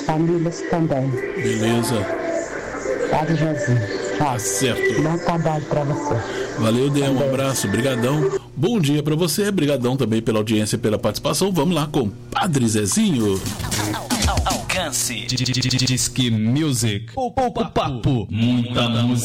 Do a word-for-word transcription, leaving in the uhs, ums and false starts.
famílias também. Beleza. Padre Jesus. Tá certo. Bom trabalho pra você. Valeu, Dê, um abraço, brigadão. Bom dia pra você, brigadão também pela audiência e pela participação. Vamos lá com Padre Zezinho. Alcance Disque Music. O papo, muita música.